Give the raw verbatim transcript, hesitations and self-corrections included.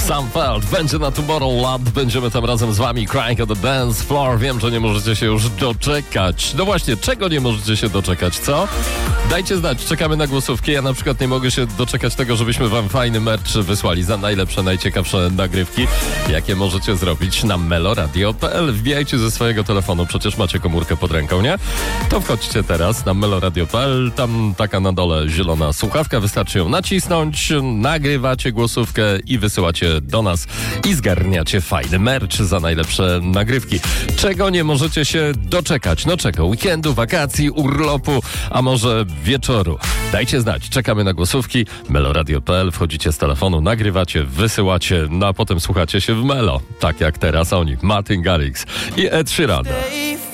Sam Feld będzie na Tomorrowland. Będziemy tam razem z wami. Crying on the dance floor. Wiem, że nie możecie się już doczekać. No właśnie, czego nie możecie się doczekać, co? Dajcie znać, czekamy na głosówki. Ja na przykład nie mogę się doczekać tego, żebyśmy wam fajny merch wysłali za najlepsze, najciekawsze nagrywki, jakie możecie zrobić na meloradio kropka p l. Wbijajcie ze swojego telefonu, przecież macie komórkę pod ręką, nie? To wchodźcie teraz na meloradio kropka p l. Tam taka na dole zielona słuchawka, wystarczy ją nacisnąć, nagrywacie głosówkę i wysyłacie do nas i zgarniacie fajny merch za najlepsze nagrywki. Czego nie możecie się doczekać? No czego? Weekendu, wakacji, urlopu, a może wieczoru? Dajcie znać, czekamy na głosówki. meloradio kropka p l, wchodzicie z telefonu, nagrywacie, wysyłacie, no a potem słuchacie się w Melo. Tak jak teraz oni, Martin Garrix i Ed Sheeran.